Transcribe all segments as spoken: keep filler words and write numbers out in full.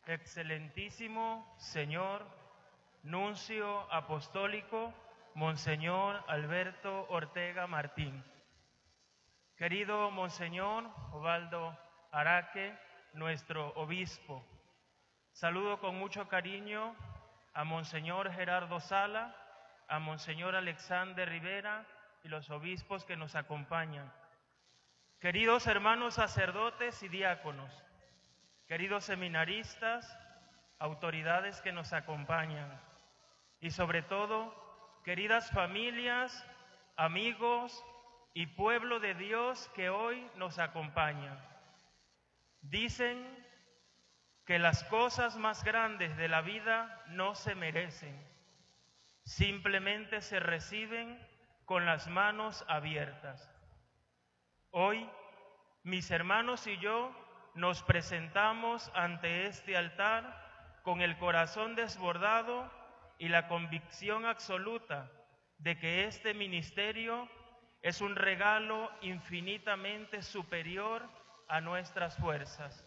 Excelentísimo Señor Nuncio Apostólico, Monseñor Alberto Ortega Martín. Querido Monseñor Ovaldo Araque, nuestro obispo, saludo con mucho cariño a Monseñor Gerardo Sala, a Monseñor Alexander Rivera y los obispos que nos acompañan. Queridos hermanos sacerdotes y diáconos, queridos seminaristas, autoridades que nos acompañan y sobre todo, queridas familias, amigos y pueblo de Dios que hoy nos acompañan. Dicen que las cosas más grandes de la vida no se merecen, simplemente se reciben con las manos abiertas. Hoy, mis hermanos y yo nos presentamos ante este altar con el corazón desbordado y la convicción absoluta de que este ministerio es un regalo infinitamente superior a nuestras fuerzas.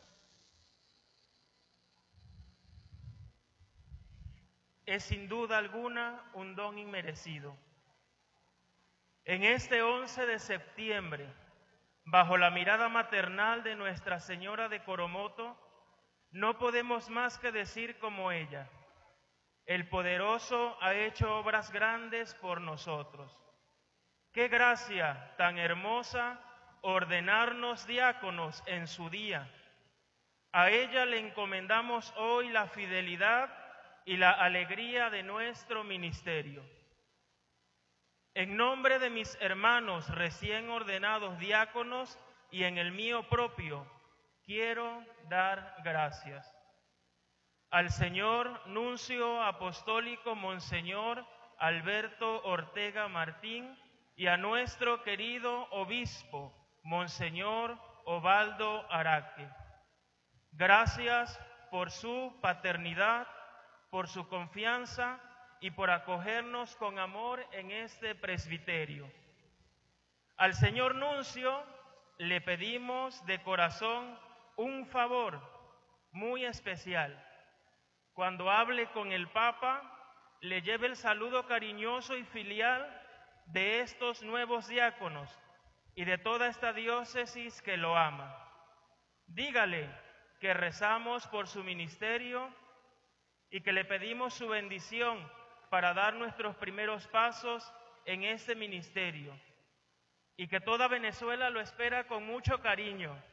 Es sin duda alguna un don inmerecido. En este once de septiembre, bajo la mirada maternal de Nuestra Señora de Coromoto, no podemos más que decir como ella: el poderoso ha hecho obras grandes por nosotros. Qué gracia tan hermosa ordenarnos diáconos en su día. A ella le encomendamos hoy la fidelidad y la alegría de nuestro ministerio. En nombre de mis hermanos recién ordenados diáconos y en el mío propio, quiero dar gracias al señor Nuncio Apostólico Monseñor Alberto Ortega Martín y a nuestro querido obispo, Monseñor Ovaldo Araque. Gracias por su paternidad, por su confianza y por acogernos con amor en este presbiterio. Al señor Nuncio le pedimos de corazón un favor muy especial. Cuando hable con el Papa, le lleve el saludo cariñoso y filial de estos nuevos diáconos y de toda esta diócesis que lo ama. Dígale que rezamos por su ministerio y que le pedimos su bendición para dar nuestros primeros pasos en este ministerio, y que toda Venezuela lo espera con mucho cariño